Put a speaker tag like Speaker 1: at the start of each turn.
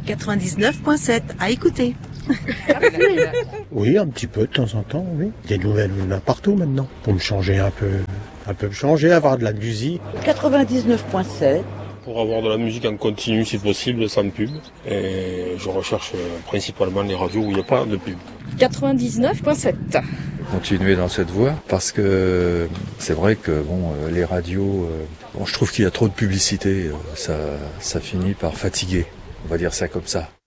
Speaker 1: 99.7 à écouter.
Speaker 2: Oui, un petit peu de temps en temps, oui. Des nouvelles, il y en a partout maintenant. Pour me changer un peu me changer, avoir de la musique.
Speaker 3: 99.7.
Speaker 4: Pour avoir de la musique en continu si possible, sans pub. Et je recherche principalement les radios où il n'y a pas de pub.
Speaker 5: 99.7.
Speaker 6: Continuer dans cette voie parce que c'est vrai que les radios, je trouve qu'il y a trop de publicité, ça finit par fatiguer, on va dire ça comme ça.